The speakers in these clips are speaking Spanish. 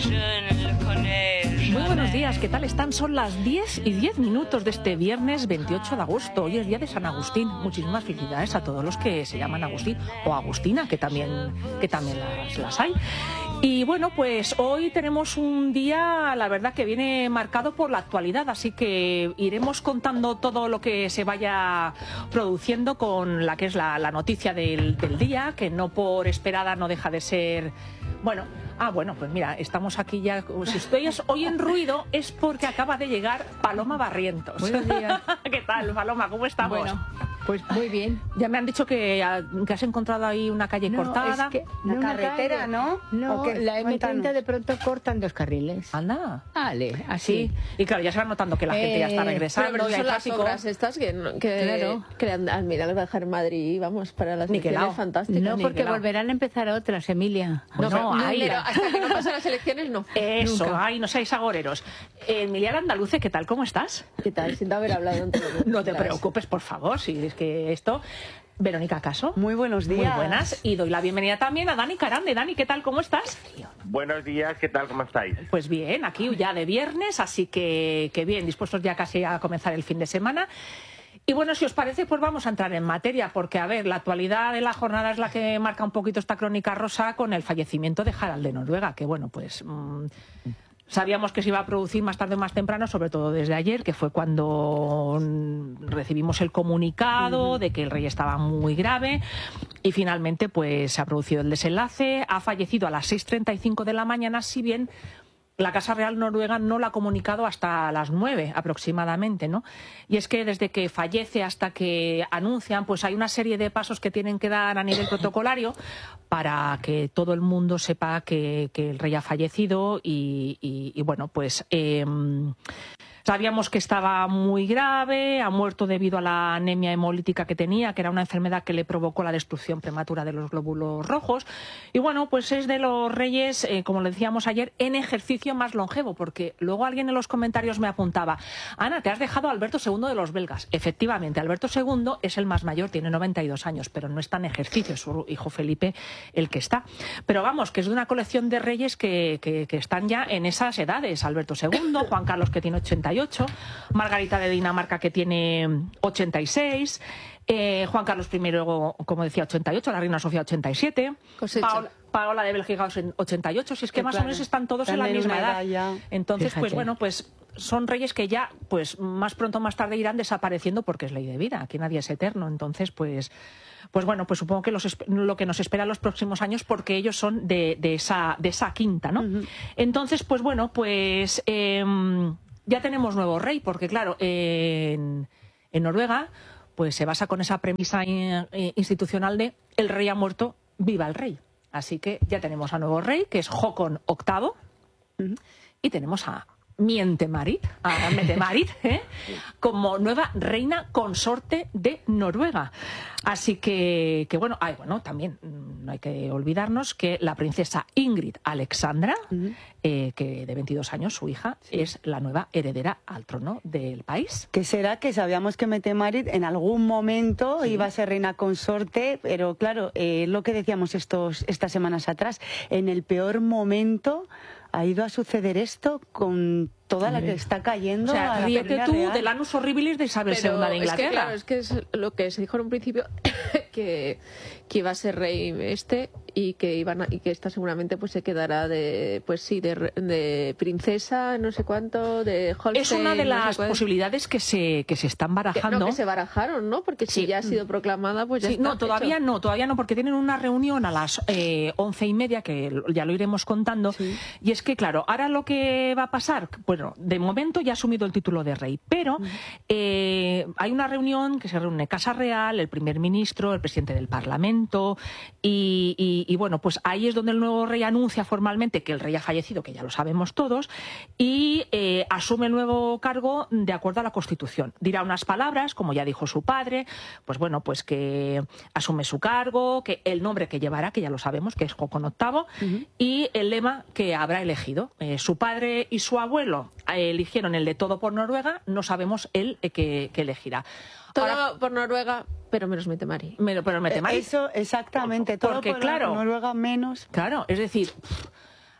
Muy buenos días, ¿qué tal están? Son las 10:10 de este viernes 28 de agosto. Hoy es día de San Agustín. Muchísimas felicidades a todos los que se llaman Agustín o Agustina, que también las hay. Y bueno, pues hoy tenemos un día, la verdad, que viene marcado por la actualidad, así que iremos contando todo lo que se vaya produciendo con la que es la noticia del día, que no por esperada no deja de ser... Bueno, pues mira, estamos aquí ya. Si estoy hoy en ruido es porque acaba de llegar Paloma Barrientos. Buenos días. ¿Qué tal, Paloma? ¿Cómo estamos? Bueno, pues muy bien. Ya me han dicho que has encontrado ahí una calle cortada. Es que una carretera, calle, ¿no? No, la M30 de pronto cortan 2 carriles. Anda. Vale, así. Sí. Y claro, ya se va notando que la gente ya está regresando. Pero y hay son las tráfico. obras estas que al mirar dejar Madrid, vamos, para las elecciones fantásticas. No, porque volverán a empezar otras, Emilia. Bueno, pero hasta que no pasen las elecciones, no. Eso, Nunca. ay, no seáis agoreros. Emiliana Andaluce, ¿qué tal? ¿Cómo estás? ¿Qué tal? Sin haber hablado antes. No te preocupes, por favor, si es que esto... Verónica Caso. Muy buenos días. Muy buenas. Y doy la bienvenida también a Dani Carande. Dani, ¿qué tal? ¿Cómo estás? Buenos días, ¿qué tal? ¿Cómo estáis? Pues bien, aquí ya de viernes, así que bien, dispuestos ya casi a comenzar el fin de semana. Y bueno, si os parece, pues vamos a entrar en materia, porque, a ver, la actualidad de la jornada es la que marca un poquito esta crónica rosa con el fallecimiento de Harald de Noruega, que bueno, pues... sabíamos que se iba a producir más tarde o más temprano, sobre todo desde ayer, que fue cuando recibimos el comunicado de que el rey estaba muy grave y finalmente pues se ha producido el desenlace. Ha fallecido a las 6:35 de la mañana, si bien la Casa Real Noruega no lo ha comunicado hasta las 9 aproximadamente, ¿no? Y es que desde que fallece hasta que anuncian, pues hay una serie de pasos que tienen que dar a nivel protocolario para que todo el mundo sepa que el rey ha fallecido y bueno, pues... sabíamos que estaba muy grave, ha muerto debido a la anemia hemolítica que tenía, que era una enfermedad que le provocó la destrucción prematura de los glóbulos rojos. Y bueno, pues es de los reyes, como le decíamos ayer, en ejercicio más longevo, porque luego alguien en los comentarios me apuntaba, Ana, te has dejado a Alberto II de los belgas. Efectivamente, Alberto II es el más mayor, tiene 92 años, pero no está en ejercicio, es su hijo Felipe el que está. Pero vamos, que es de una colección de reyes que están ya en esas edades. Alberto II, Juan Carlos, que tiene 88, Margarita de Dinamarca, que tiene 86, Juan Carlos I, como decía, 88, la reina Sofía 87, Paola de Bélgica 88, si es que más o menos están todos en la misma edad. Entonces, Fíjate. pues bueno, pues son reyes que ya, pues más pronto o más tarde irán desapareciendo porque es ley de vida, aquí nadie es eterno. Entonces, pues bueno, pues supongo que lo que nos espera en los próximos años, porque ellos son de esa quinta, ¿no? Entonces, pues bueno, pues ya tenemos nuevo rey, porque claro, en Noruega pues se basa con esa premisa institucional de el rey ha muerto, viva el rey. Así que ya tenemos a nuevo rey, que es Håkon VIII, y tenemos a Mette-Marit, como nueva reina consorte de Noruega. Así que bueno, también no hay que olvidarnos que la princesa Ingrid Alexandra, que de 22 años, su hija, es la nueva heredera al trono del país. ¿Qué será? Que sabíamos que Mette-Marit en algún momento iba a ser reina consorte, pero claro, lo que decíamos estas semanas atrás, en el peor momento ha ido a suceder esto con toda la que está cayendo. O sea, a la ríete familia tú real. del anus horribilis de Isabel II de Inglaterra. Es que es lo que se dijo en un principio, que iba a ser rey y que esta seguramente pues se quedará de princesa, no sé cuánto, de Holstein. Es una de las posibilidades que se están barajando. Que se barajaron, ¿no? Porque si ya ha sido proclamada, pues ya está. No, todavía no, porque tienen una reunión a las 11:30, que ya lo iremos contando. Y es que, claro, ahora lo que va a pasar, bueno, de momento ya ha asumido el título de rey, pero hay una reunión que se reúne Casa Real, el primer ministro, el presidente del Parlamento, y bueno, pues ahí es donde el nuevo rey anuncia formalmente que el rey ha fallecido, que ya lo sabemos todos, y asume el nuevo cargo de acuerdo a la Constitución. Dirá unas palabras, como ya dijo su padre, pues bueno, pues que asume su cargo, que el nombre que llevará, que ya lo sabemos, que es Håkon VIII, y el lema que habrá elegido. Su padre y su abuelo eligieron el de todo por Noruega, no sabemos él que elegirá. Todo por Noruega, pero menos Mette-Marit. Pero Mette-Marit. Eso, exactamente. Todo porque, por claro, Noruega menos. Claro, es decir,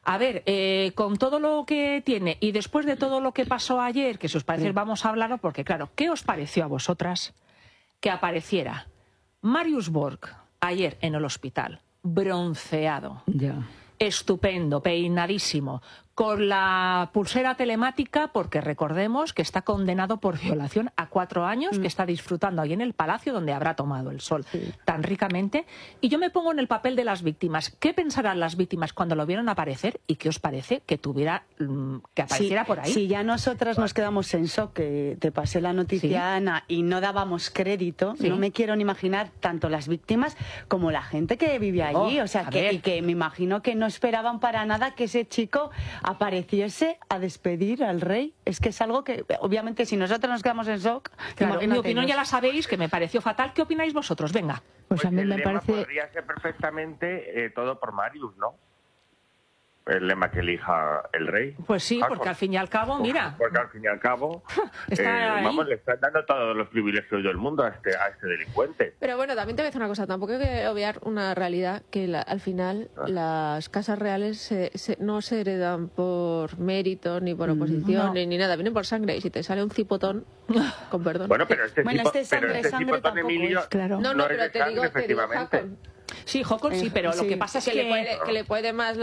A ver, con todo lo que tiene y después de todo lo que pasó ayer, que si os parece vamos a hablarlo, porque claro, ¿qué os pareció a vosotras que apareciera Marius Borg ayer en el hospital, bronceado, estupendo, peinadísimo, con la pulsera telemática, porque recordemos que está condenado por violación a 4 años, que está disfrutando ahí en el palacio donde habrá tomado el sol tan ricamente? Y yo me pongo en el papel de las víctimas. ¿Qué pensarán las víctimas cuando lo vieron aparecer? ¿Y qué os parece que apareciera por ahí? Si ya nosotras nos quedamos en shock, que te pasé la noticia, Ana, y no dábamos crédito, no me quiero ni imaginar tanto las víctimas como la gente que vivía allí. O sea, que me imagino que no esperaban para nada que ese chico apareciese a despedir al rey. Es que es algo que, obviamente, si nosotros nos quedamos en shock... Claro, mi opinión ya la sabéis, que me pareció fatal. ¿Qué opináis vosotros? Venga. Pues a mí me parece... podría ser perfectamente todo por Marius, ¿no? El lema que elija el rey. Pues sí, porque al fin y al cabo, mira... Porque al fin y al cabo, vamos, le están dando todos los privilegios del mundo a este delincuente. Pero bueno, también te voy a decir una cosa, tampoco hay que obviar una realidad, que al final las casas reales no se heredan por mérito, ni por oposición, ni nada, vienen por sangre, y si te sale un cipotón, con perdón... Bueno, pero este sangre cipotón, Emilio, claro. No, pero te digo, efectivamente. Sí, Jocol, sí, pero lo que pasa es que le puede más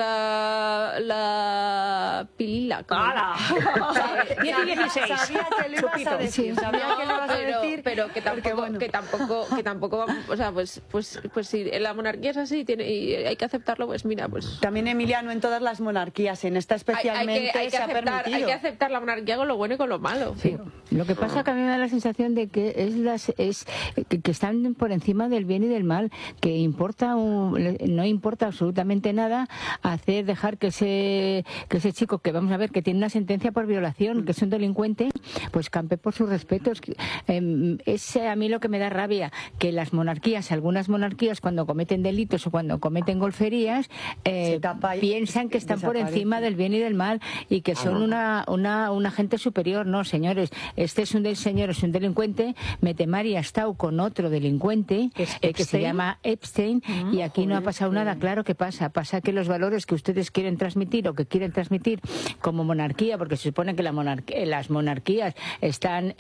la pilila. ¡Hala! 10 y 16. Sabía que le ibas a decir. Pero que tampoco, o sea, pues si la monarquía es así y hay que aceptarlo, pues mira, pues... También, Emiliano, en todas las monarquías, en esta especialmente, hay que aceptar la monarquía con lo bueno y con lo malo. Sí. Lo que pasa es que a mí me da la sensación de que que están por encima del bien y del mal, que no importa absolutamente nada dejar que ese chico, que vamos a ver, que tiene una sentencia por violación, que es un delincuente, pues campe por sus respetos. Es a mí lo que me da rabia, que algunas monarquías, cuando cometen delitos o cuando cometen golferías, piensan que están por encima del bien y del mal y que son una gente superior. No, señores, este es un delincuente. Metemari ha estado con otro delincuente que se llama Epstein, y aquí no ha pasado nada. Claro que pasa que los valores que ustedes quieren transmitir o que quieren transmitir como monarquía, porque se supone que las monarquías están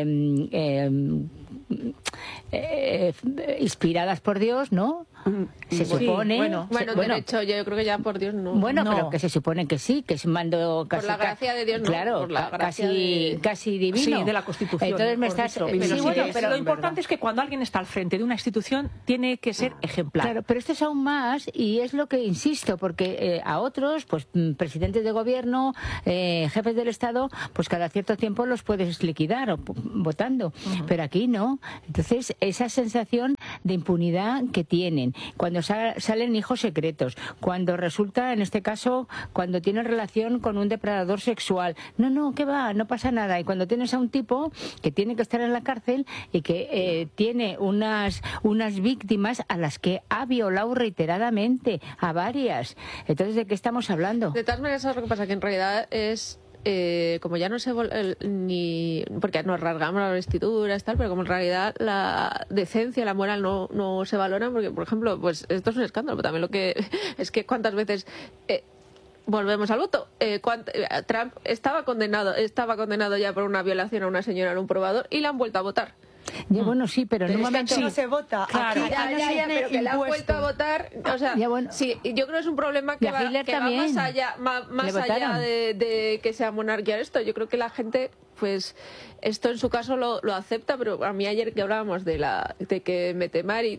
inspiradas por Dios, ¿no? Se supone. Bueno, de hecho, yo creo que ya por Dios no. Bueno, no. Pero que se supone que sí, que es un mando casi. Por la gracia de Dios, no. Claro, por la gracia casi divino. Sí, de la Constitución. Entonces me estás. Pero lo importante es que cuando alguien está al frente de una institución tiene que ser ejemplar. Claro, pero esto es aún más, y es lo que insisto, porque a otros, pues presidentes de gobierno, jefes del Estado, pues cada cierto tiempo los puedes liquidar votando. Pero aquí no. Entonces, esa sensación de impunidad que tienen, cuando salen hijos secretos, cuando resulta, en este caso, cuando tienen relación con un depredador sexual, no, ¿qué va? No pasa nada. Y cuando tienes a un tipo que tiene que estar en la cárcel y que tiene unas víctimas a las que ha violado reiteradamente, a varias. Entonces, ¿de qué estamos hablando? De todas maneras, ¿sabes lo que pasa? Que en realidad es... como ya no se ni porque nos rasgamos las vestiduras tal, pero como en realidad la decencia, la moral no se valoran, porque por ejemplo, pues esto es un escándalo, pero también lo que es que cuántas veces volvemos al voto, Trump estaba condenado ya por una violación a una señora en un probador y la han vuelto a votar. Bueno, sí, pero en un momento no se vota. Claro. Aquí Ya, pero que la han vuelto a votar, o sea, sí, yo creo que es un problema que va más allá de que sea monarquía esto. Yo creo que la gente, pues, esto en su caso lo acepta, pero a mí ayer que hablábamos de que Metemari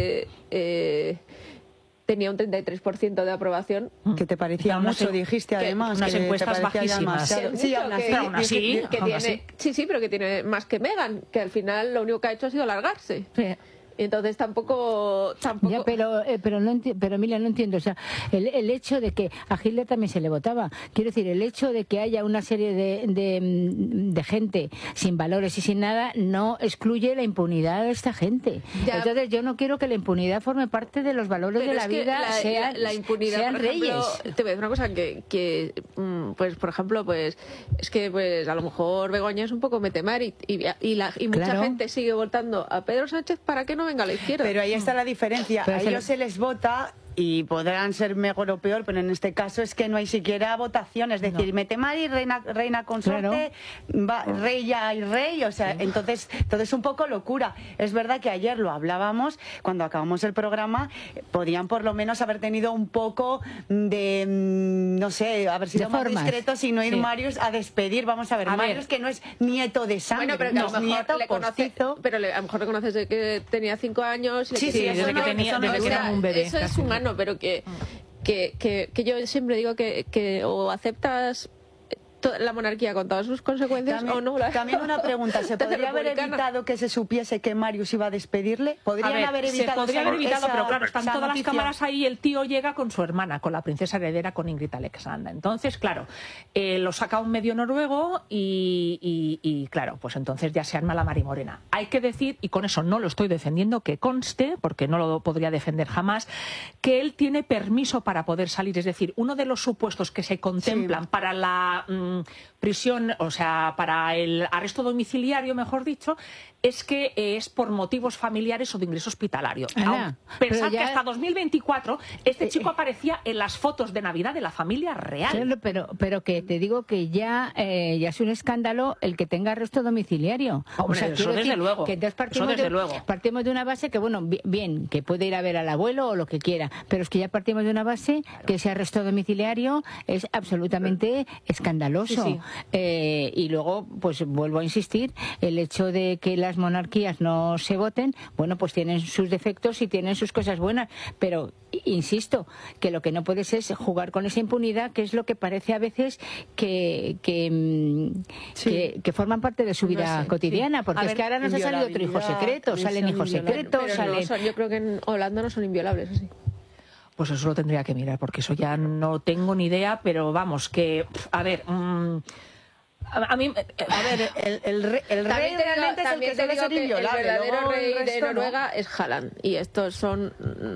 tenía un 33% de aprobación. Que te parecía mucho, dijiste además. Unas encuestas bajísimas. Sí, aún así. Sí, pero que tiene más que Meghan, que al final lo único que ha hecho ha sido alargarse. Sí. Entonces tampoco... Ya, pero Emilia, no entiendo. O sea, el hecho de que a Hitler también se le votaba, quiero decir, el hecho de que haya una serie de gente sin valores y sin nada no excluye la impunidad de esta gente. Ya. Entonces yo no quiero que la impunidad forme parte de los valores de la vida, la impunidad, sean por ejemplo, reyes. Te voy a decir una cosa que pues por ejemplo, pues es que pues a lo mejor Begoña es un poco Metemari y mucha gente sigue votando a Pedro Sánchez para que no venga a la izquierda. Pero ahí está la diferencia. A ellos se les vota y podrán ser mejor o peor, pero en este caso es que no hay siquiera votación, es decir, mete Mari, reina consorte, rey ya y rey, o sea, entonces todo es un poco locura. Es verdad que ayer lo hablábamos, cuando acabamos el programa, podían por lo menos haber tenido un poco de, no sé, haber sido más discretos y no ir Marius a despedir. Vamos a ver, Marius que no es nieto de sangre, bueno, pero que a lo mejor le conoce, pero a lo mejor le conoces de que tenía 5 años. Desde que era un bebé. Eso es humano, pero que yo siempre digo que o aceptas la monarquía con todas sus consecuencias o no. También una pregunta, ¿se podría haber evitado que se supiese que Marius iba a despedirle? ¿Podrían haber evitado? Se podría haber evitado, pero claro, están todas las cámaras ahí y el tío llega con su hermana, con la princesa heredera, con Ingrid Alexandra. Entonces, claro, lo saca un medio noruego y claro, pues entonces ya se arma la marimorena. Hay que decir, y con eso no lo estoy defendiendo, que conste, porque no lo podría defender jamás, que él tiene permiso para poder salir. Es decir, uno de los supuestos que se contemplan para la prisión, o sea, para el arresto domiciliario, mejor dicho, es que es por motivos familiares o de ingreso hospitalario. Pensad que hasta 2024 este chico aparecía en las fotos de Navidad de la familia real. Pero que te digo que ya es un escándalo el que tenga arresto domiciliario. Hombre, o sea, eso desde luego. Que entonces partimos de una base que, bueno, bien, que puede ir a ver al abuelo o lo que quiera, pero es que ya partimos de una base que ese arresto domiciliario es absolutamente escandaloso. Y luego, pues vuelvo a insistir, el hecho de que las monarquías no se voten, bueno, pues tienen sus defectos y tienen sus cosas buenas, pero insisto, que lo que no puedes es jugar con esa impunidad, que es lo que parece a veces que forman parte de su vida cotidiana, porque es que ahora nos ha salido otro hijo secreto, salen hijos secretos, yo creo que en Holanda no son inviolables, así. Pues eso lo tendría que mirar, porque eso ya no tengo ni idea, pero vamos, que, a ver... A mí, a ver, el rey realmente es el que debe ser inviolable. El verdadero rey de Noruega es Haaland, y estos son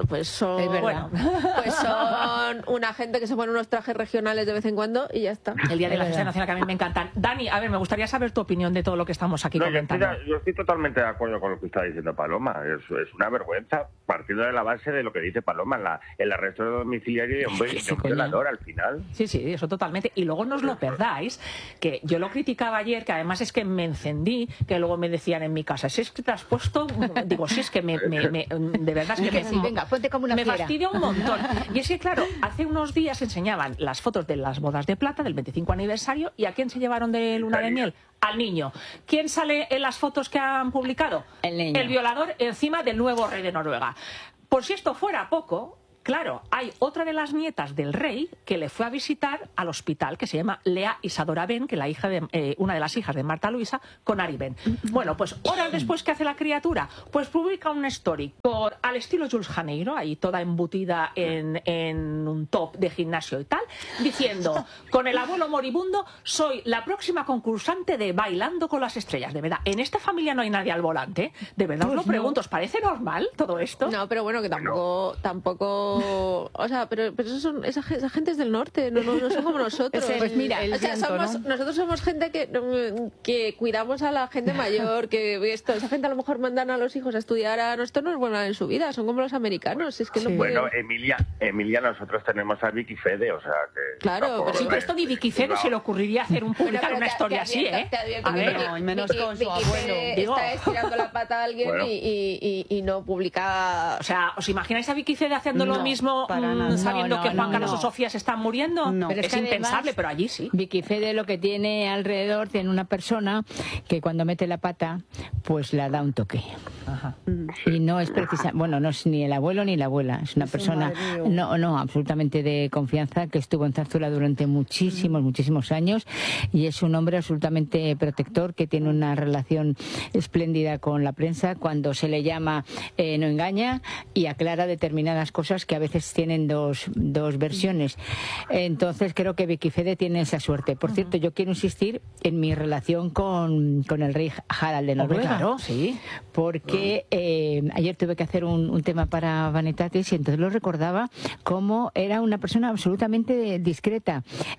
una gente que se pone unos trajes regionales de vez en cuando y ya está. El día de la fiesta nacional, que a mí me encantan. Dani, a ver, me gustaría saber tu opinión de todo lo que estamos aquí comentando. Yo estoy totalmente de acuerdo con lo que está diciendo Paloma. Es una vergüenza, partiendo de la base de lo que dice Paloma, el arresto domiciliario de un violador al final. Sí, eso totalmente. Y luego no os lo perdáis, que yo lo criticaba ayer, que además es que me encendí, que luego me decían en mi casa, si es que te has puesto, digo, si es que de verdad es que venga, ponte como una me fastidia un montón. Y es que claro, hace unos días enseñaban las fotos de las bodas de plata del 25 aniversario, y ¿a quién se llevaron de luna de miel? Al niño. ¿Quién sale en las fotos que han publicado? El niño. El violador encima del nuevo rey de Noruega. Por si esto fuera poco, claro, hay otra de las nietas del rey que le fue a visitar al hospital, que se llama Lea Isadora Ben, que es una de las hijas de Marta Luisa, con Ari Ben. Bueno, pues horas después, ¿qué hace la criatura? Pues publica una story al estilo Jules Janeiro, ahí toda embutida en un top de gimnasio y tal, diciendo, con el abuelo moribundo, soy la próxima concursante de Bailando con las Estrellas. De verdad, en esta familia no hay nadie al volante. De verdad, os lo pregunto, ¿os parece normal todo esto? No, pero bueno, que tampoco... O sea, pero esa gente es del norte, no son como nosotros. Pues mira, nosotros somos gente que cuidamos a la gente mayor, esa gente a lo mejor mandan a los hijos a estudiar, a nosotros no es bueno en su vida, son como los americanos. Es que no pueden... Bueno, Emilia, nosotros tenemos a Vicky Fede, o sea que... Claro, pero sí, pero esto ni Vicky Fede se le ocurriría hacer publicar una historia así, ¿eh? A ver, y menos con su abuelo. Está estirando la pata a alguien y no publica... O sea, ¿os imagináis a Vicky Fede haciendo lo mismo sabiendo que Juan Carlos o Sofía se están muriendo? No. Pero es impensable, pero allí sí. Vicky Fede lo que tiene alrededor, tiene una persona que cuando mete la pata, pues la da un toque. Ajá. Y no es no es ni el abuelo ni la abuela, es una persona absolutamente de confianza, que estuvo en Zarzuela durante muchísimos años, y es un hombre absolutamente protector, que tiene una relación espléndida con la prensa. Cuando se le llama no engaña y aclara determinadas cosas que a veces tienen dos versiones. Entonces creo que Vicky Fede tiene esa suerte. Por cierto, yo quiero insistir en mi relación con el rey Harald de Noruega. Claro, sí. Porque ayer tuve que hacer un tema para Vanitatis y entonces lo recordaba como era una persona absolutamente discreta.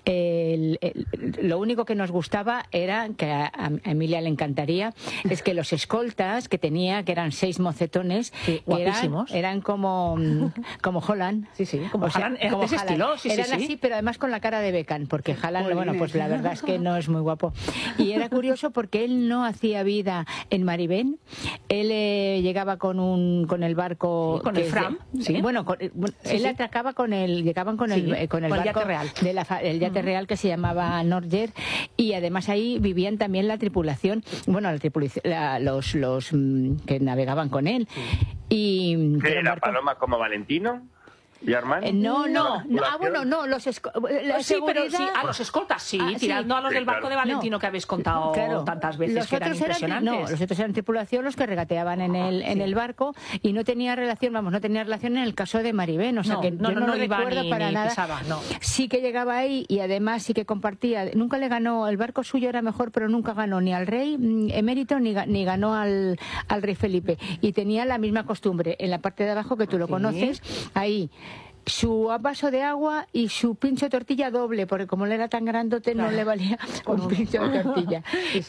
Lo único que nos gustaba era, que a Emilia le encantaría, es que los escoltas que tenía, que eran 6 mocetones, guapísimos, eran como Haaland. Sí, sí, como Haaland, como de ese Haaland. estilo, sí, Eran sí, sí. así, pero además con la cara de Beckham, porque Haaland, bueno, pues la verdad es que no es muy guapo. Y era curioso porque él no hacía vida en Maribén. Él llegaba con el barco... Sí, con el Fram, sí. Bueno, él atracaba llegaban con el barco yate real. El yate real que se llamaba Norger, y además ahí vivían también la tripulación, bueno, los que navegaban con él. Y ¿Qué era, Paloma, como Valentino? ¿Y Armand? No, los sí, pero sí, a los escoltas, sí, tirando a los del barco de Valentino que habéis contado tantas veces, que eran impresionantes. Los otros eran tripulación, los que regateaban en el barco, y no tenía relación en el caso de Maribén, o sea que yo no recuerdo para nada. Pisaba, no. Sí que llegaba ahí y además sí que compartía, nunca le ganó, el barco suyo era mejor, pero nunca ganó ni al rey emérito ni ganó al rey Felipe, y tenía la misma costumbre en la parte de abajo, que tú lo conoces, ahí su vaso de agua y su pincho de tortilla doble, porque como él era tan grandote no le valía un pincho de tortilla.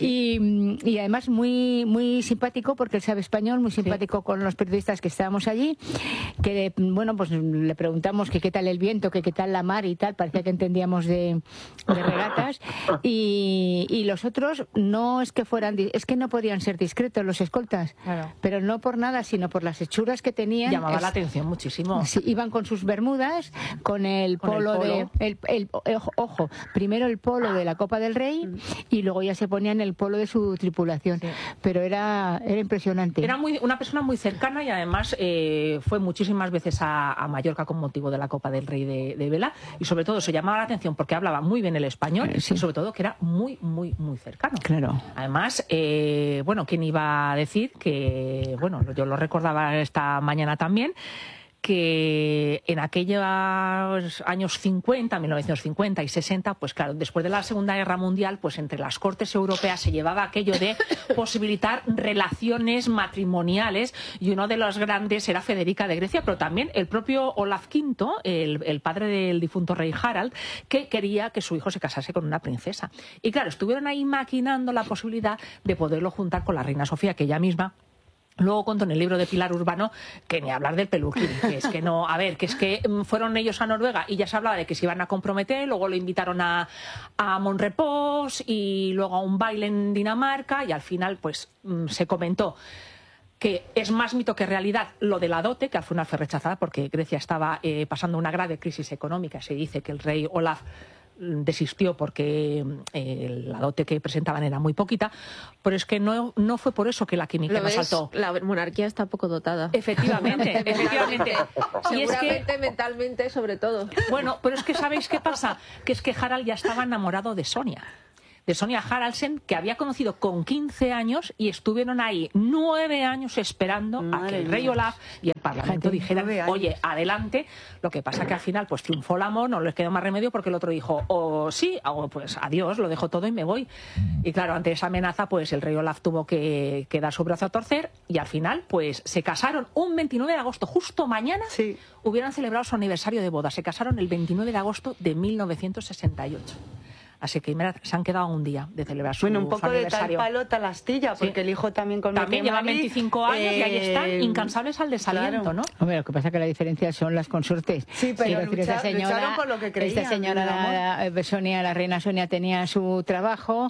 Y además muy muy simpático, porque él sabe español, muy simpático con los periodistas que estábamos allí, que bueno, pues le preguntamos que qué tal el viento, que qué tal la mar y tal, parecía que entendíamos de regatas, y los otros no es que fueran, es que no podían ser discretos los escoltas, pero no por nada, sino por las hechuras que tenían. Llamaba la atención muchísimo. Sí, iban con sus bermudas, con el polo ojo, primero el polo de la Copa del Rey y luego ya se ponían el polo de su tripulación, pero era impresionante. Era una persona muy cercana, y además fue muchísimas veces a Mallorca con motivo de la Copa del Rey de vela, y sobre todo se llamaba la atención porque hablaba muy bien el español, y sobre todo que era muy muy muy cercano. Claro. Además, bueno, ¿quién iba a decir que, bueno, yo lo recordaba esta mañana también, que en aquellos años 50, 1950 y 60, pues claro, después de la Segunda Guerra Mundial, pues entre las cortes europeas se llevaba aquello de posibilitar relaciones matrimoniales, y uno de los grandes era Federica de Grecia, pero también el propio Olaf V, el padre del difunto rey Harald, que quería que su hijo se casase con una princesa. Y claro, estuvieron ahí maquinando la posibilidad de poderlo juntar con la reina Sofía, que ella misma luego contó en el libro de Pilar Urbano, que ni hablar del peluquín, que es que no, a ver, que es que fueron ellos a Noruega y ya se hablaba de que se iban a comprometer, luego lo invitaron a Monrepos y luego a un baile en Dinamarca, y al final pues se comentó que es más mito que realidad lo de la dote, que al final fue rechazada porque Grecia estaba pasando una grave crisis económica. Se dice que el rey Olaf desistió porque la dote que presentaban era muy poquita, pero es que no fue por eso que la química no saltó. La monarquía está poco dotada. Efectivamente, efectivamente. Y seguramente mentalmente, sobre todo. Bueno, pero es que ¿sabéis qué pasa? Que es que Harald ya estaba enamorado de Sonia Haraldsen, que había conocido con 15 años, y estuvieron ahí 9 años esperando a que el rey Olaf y el Parlamento dijeran, oye, adelante. Lo que pasa que al final pues triunfó el amor, no les quedó más remedio, porque el otro dijo, o sí, o pues adiós, lo dejo todo y me voy. Y claro, ante esa amenaza, pues el rey Olaf tuvo que dar su brazo a torcer, y al final pues se casaron un 29 de agosto, justo mañana hubieran celebrado su aniversario de boda. Se casaron el 29 de agosto de 1968. Así que se han quedado un día de celebrar su aniversario. Bueno, un poco de tal palo tal astilla, porque el hijo también con también lleva 25 años y ahí están incansables al desaliento, ¿no? Hombre, lo que pasa es que la diferencia son las consortes. Sí, pero lucharon por lo que creían. Esta señora Sonia, la reina Sonia, tenía su trabajo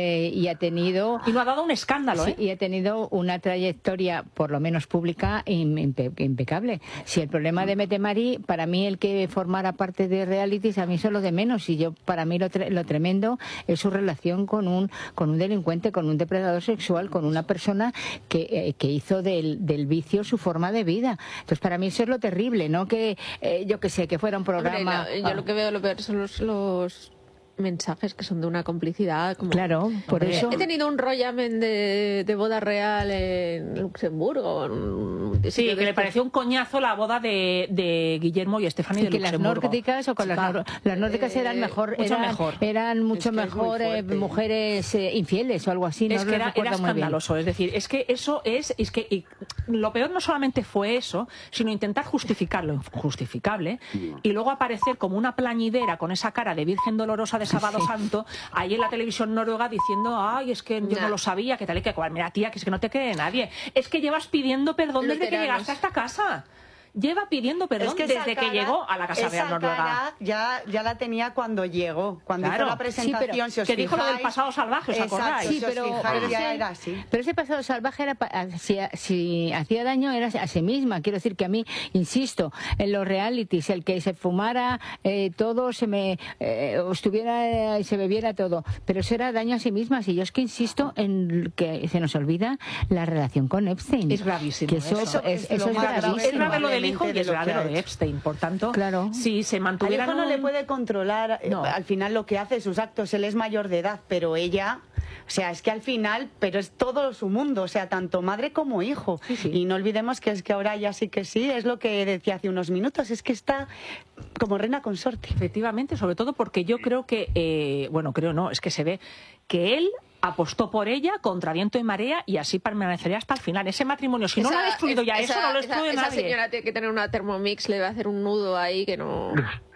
y ha tenido... Y no ha dado un escándalo, y ha tenido una trayectoria, por lo menos pública, impecable. Si el problema de Mette-Marit, para mí el que formara parte de realities, a mí eso es lo de menos. Y yo, para mí lo tremendo es su relación con un delincuente, con un depredador sexual, con una persona que hizo del vicio su forma de vida. Entonces, para mí eso es lo terrible, ¿no? Que yo que sé, que fuera un programa... Hombre, yo lo que veo lo peor son los mensajes que son de una complicidad. Como... Claro, por eso... He tenido un rollamen de boda real en Luxemburgo. Sí, que le pareció un coñazo la boda de Guillermo y Estefanía de Luxemburgo. Las nórdicas, o con las nórdicas eran mejor, eran mucho mejor mujeres infieles o algo así. Es que era escandaloso. Es decir, es que eso es que y lo peor no solamente fue eso, sino intentar justificar lo injustificable y luego aparecer como una plañidera con esa cara de Virgen Dolorosa de Sábado Santo ahí en la televisión noruega diciendo, ay, es que yo no lo sabía, que tal y que cual. Mira, tía, que es que no te cree nadie. Es que llevas pidiendo perdón desde que llegaste a esta casa. lleva pidiendo perdón desde que llegó a la Casa Real Noruega. Ya la tenía cuando llegó, cuando hizo la presentación. Sí, que dijo lo del pasado salvaje, ¿os acordáis? Sí, pero ya era así. Pero ese pasado salvaje era si hacía daño era a sí misma. Quiero decir que a mí, insisto, en los realities, el que se fumara todo, estuviera y se bebiera todo, pero eso era daño a sí misma. Y yo es que insisto en que se nos olvida la relación con Epstein. Es gravísimo. Que eso es gravísimo. Es grave lo del hijo y es grave lo de Epstein. Por tanto, si se mantuviera... Al hijo no le puede controlar al final lo que hace, sus actos. Él es mayor de edad, pero ella... O sea, es que al final, pero es todo su mundo, o sea, tanto madre como hijo. Sí. Y no olvidemos que es que ahora ya sí que sí, es lo que decía hace unos minutos, es que está como reina consorte. Efectivamente, sobre todo porque yo creo que, es que se ve que él apostó por ella contra viento y marea y así permanecería hasta el final. Ese matrimonio, si no lo ha destruido ya eso, no lo destruye nadie. Esa señora tiene que tener una Thermomix, le va a hacer un nudo ahí que no...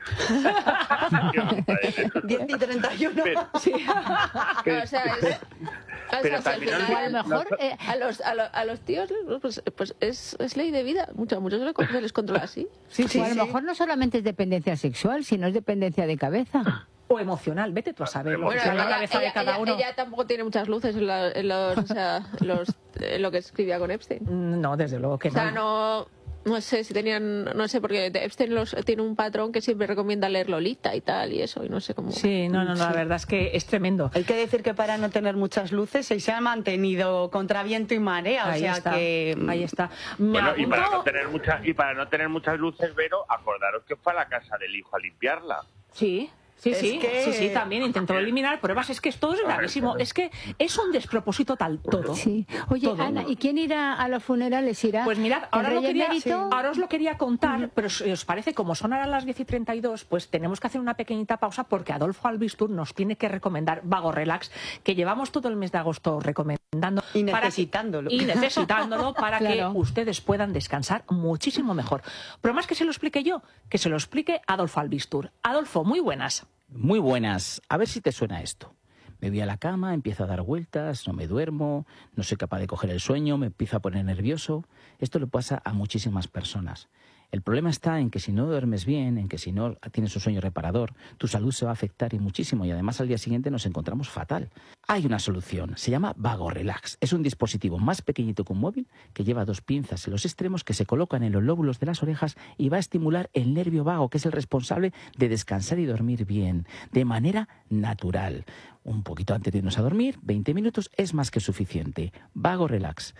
10 y 31. Sí. O sea, al final, a lo mejor a los tíos pues es ley de vida. Muchos se les controla así. Sí. A lo mejor no solamente es dependencia sexual, sino es dependencia de cabeza. O emocional, vete tú a saber. Bueno, la cabeza de cada uno. Ella tampoco tiene muchas luces en lo que escribía con Epstein. No, desde luego que no. O sea, no sé si tenían, no sé, porque Epstein tiene un patrón que siempre recomienda leer Lolita y tal, y eso, y no sé cómo. Sí, no, la verdad es que es tremendo. Hay que decir que para no tener muchas luces se ha mantenido contra viento y marea, ahí está. Ahí está. Bueno, y para no tener muchas luces, Vero, acordaros que fue a la casa del hijo a limpiarla. Sí, también intentó eliminar pruebas. Es que esto es gravísimo. Es que es un despropósito todo. Sí. Oye, todo. Ana, ¿y quién irá a los funerales? ¿Irá? Pues mirad, ahora os lo quería contar, pero si os parece, como son ahora las 10:32, pues tenemos que hacer una pequeñita pausa porque Adolfo Albistur nos tiene que recomendar Vago Relax, que llevamos todo el mes de agosto recomendando y necesitándolo para que ustedes puedan descansar muchísimo mejor. Pero más que se lo explique yo, que se lo explique Adolfo Albistur. Adolfo, muy buenas. Muy buenas. A ver si te suena esto. Me voy a la cama, empiezo a dar vueltas, no me duermo, no soy capaz de coger el sueño, me empiezo a poner nervioso. Esto le pasa a muchísimas personas. El problema está en que si no duermes bien, en que si no tienes un sueño reparador, tu salud se va a afectar y muchísimo, y además al día siguiente nos encontramos fatal. Hay una solución, se llama Vago Relax. Es un dispositivo más pequeñito que un móvil que lleva 2 pinzas en los extremos que se colocan en los lóbulos de las orejas y va a estimular el nervio vago, que es el responsable de descansar y dormir bien, de manera natural. Un poquito antes de irnos a dormir, 20 minutos es más que suficiente. Vago Relax,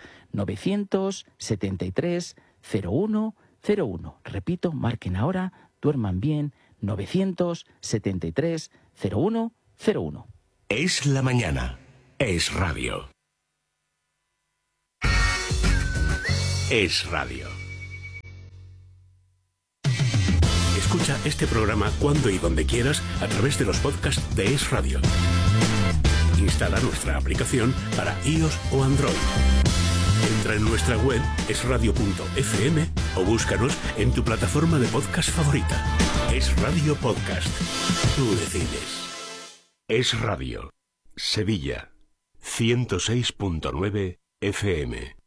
973 01 01. Repito, marquen ahora, duerman bien, 973 01 01. Es la mañana. Es radio. Es radio. Escucha este programa cuando y donde quieras a través de los podcasts de Es Radio. Instala nuestra aplicación para iOS o Android. Entra en nuestra web esradio.fm o búscanos en tu plataforma de podcast favorita. Es Radio Podcast. Tú decides. Es Radio. Sevilla. 106.9 FM.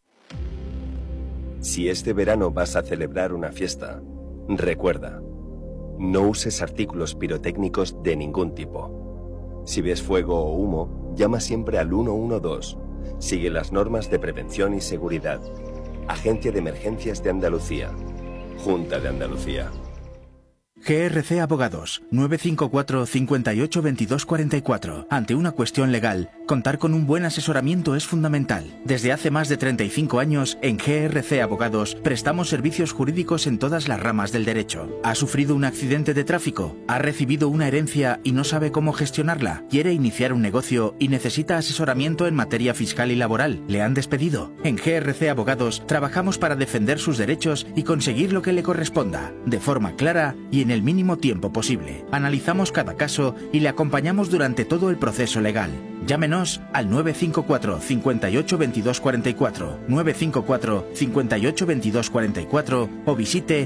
Si este verano vas a celebrar una fiesta, recuerda, no uses artículos pirotécnicos de ningún tipo. Si ves fuego o humo, llama siempre al 112. Sigue las normas de prevención y seguridad. Agencia de Emergencias de Andalucía. Junta de Andalucía. GRC Abogados, 954 58 22 44. Ante una cuestión legal, contar con un buen asesoramiento es fundamental. Desde hace más de 35 años, en GRC Abogados, prestamos servicios jurídicos en todas las ramas del derecho. ¿Ha sufrido un accidente de tráfico? ¿Ha recibido una herencia y no sabe cómo gestionarla? ¿Quiere iniciar un negocio y necesita asesoramiento en materia fiscal y laboral? ¿Le han despedido? En GRC Abogados, trabajamos para defender sus derechos y conseguir lo que le corresponda, de forma clara y en el mínimo tiempo posible. Analizamos cada caso y le acompañamos durante todo el proceso legal. Llámenos al 954 58 22 44, 954 58 22 44 o visite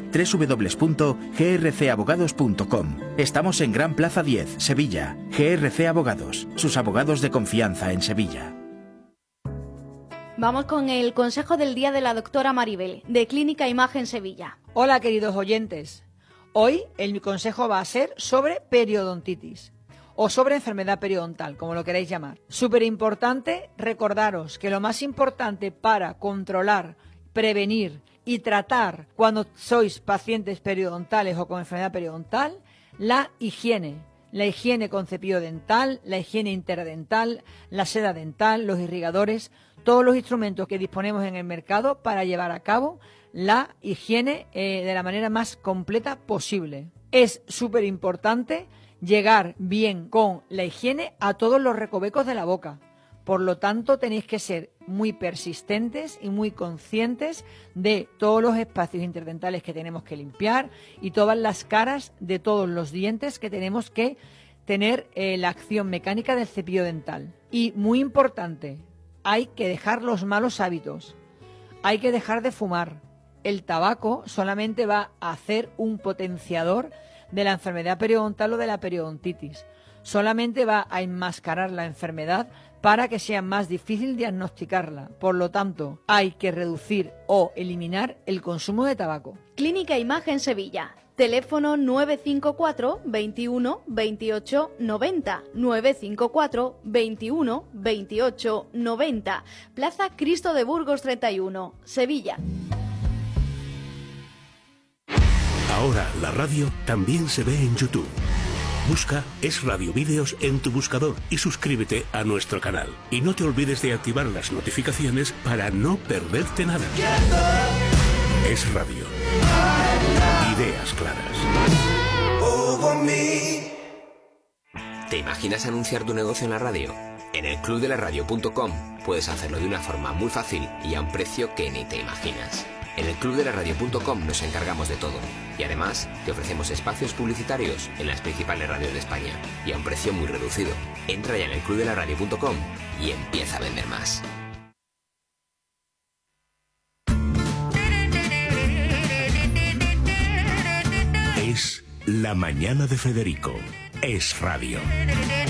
www.grcabogados.com. Estamos en Gran Plaza 10, Sevilla. GRC Abogados, sus abogados de confianza en Sevilla. Vamos con el consejo del día de la doctora Maribel, de Clínica Imagen Sevilla. Hola, queridos oyentes. Hoy mi consejo va a ser sobre periodontitis o sobre enfermedad periodontal, como lo queráis llamar. Súper importante recordaros que lo más importante para controlar, prevenir y tratar cuando sois pacientes periodontales o con enfermedad periodontal, la higiene. La higiene con cepillo dental, la higiene interdental, la seda dental, los irrigadores, todos los instrumentos que disponemos en el mercado para llevar a cabo la higiene de la manera más completa posible. Es súper importante llegar bien con la higiene a todos los recovecos de la boca. Por lo tanto, tenéis que ser muy persistentes y muy conscientes de todos los espacios interdentales que tenemos que limpiar y todas las caras de todos los dientes que tenemos que tener la acción mecánica del cepillo dental. Y muy importante, hay que dejar los malos hábitos, hay que dejar de fumar. El tabaco solamente va a hacer un potenciador de la enfermedad periodontal o de la periodontitis. Solamente va a enmascarar la enfermedad para que sea más difícil diagnosticarla. Por lo tanto, hay que reducir o eliminar el consumo de tabaco. Clínica Imagen Sevilla. Teléfono 954 21 28 90. 954 21 28 90. Plaza Cristo de Burgos 31, Sevilla. Ahora la radio también se ve en YouTube. Busca Es Radio Vídeos en tu buscador y suscríbete a nuestro canal. Y no te olvides de activar las notificaciones para no perderte nada. Es Radio. Ideas claras. ¿Te imaginas anunciar tu negocio en la radio? En el clubdelaradio.com puedes hacerlo de una forma muy fácil y a un precio que ni te imaginas. En el clubdelaradio.com nos encargamos de todo y además te ofrecemos espacios publicitarios en las principales radios de España y a un precio muy reducido. Entra ya en el clubdelaradio.com y empieza a vender más. Es La Mañana de Federico. Es Radio.